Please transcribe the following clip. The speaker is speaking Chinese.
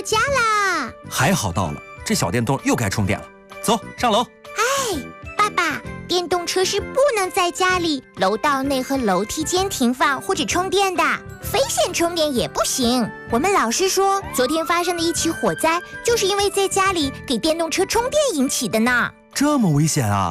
家啦！ 还好到了，这小电动又该充电了。走，上楼。 爸爸，电动车是不能在家里、楼道内和楼梯间停放或者充电的，非线充电也不行。我们老师说，昨天发生的一起火灾，就是因为在家里给电动车充电引起的呢。 这么危险啊！